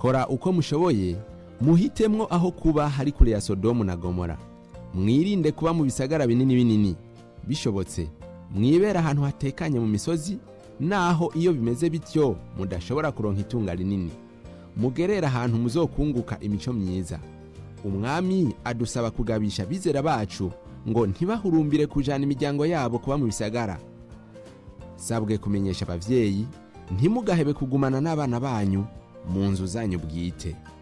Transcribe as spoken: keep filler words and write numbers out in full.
kora uko mushoboye muhitemwo aho kuba hari kure ya Sodomu na Gomora. Mwirinde kuba mu bisagara binini binini, bishobotse mwibera ahantu hatekanye mu misozi, naho iyo bimeze bityo mudashobora kuronka itunga rinini. Mugerera ahantu muzokunguka imico myiza. Umwami adusaba kugabisha bizera bacu ngo ntibahurumbire kujana imiryango yabo kuba mu bisagara. Sabwe kumenyesha abavyeyi ntimugahebe kugumana n'abana banyu mu nzu zanyu bwite.